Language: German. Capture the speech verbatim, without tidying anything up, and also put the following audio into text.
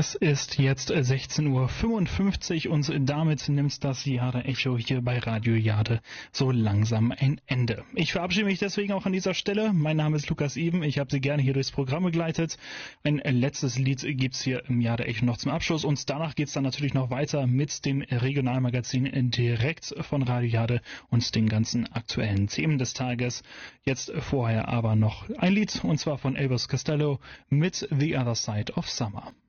Es ist jetzt sechzehn Uhr fünfundfünfzig und damit nimmt das Jade Echo hier bei Radio Jade so langsam ein Ende. Ich verabschiede mich deswegen auch an dieser Stelle. Mein Name ist Lukas Eben. Ich habe Sie gerne hier durchs Programm begleitet. Ein letztes Lied gibt's hier im Jade Echo noch zum Abschluss und danach geht's dann natürlich noch weiter mit dem Regionalmagazin direkt von Radio Jade und den ganzen aktuellen Themen des Tages. Jetzt vorher aber noch ein Lied und zwar von Elvis Costello mit The Other Side of Summer.